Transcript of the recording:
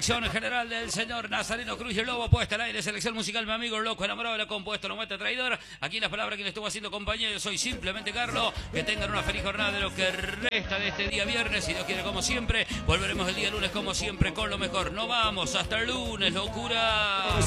dirección general del señor Nazareno Cruz y el Lobo, puesta al aire, selección musical, mi amigo el loco enamorado de la compuesto, no mete traidor. Aquí las palabras que le estuvo haciendo compañía, yo soy simplemente Carlos. Que tengan una feliz jornada de lo que resta de este día viernes. Si Dios quiere, como siempre, volveremos el día lunes como siempre con lo mejor. No vamos hasta el lunes, locura.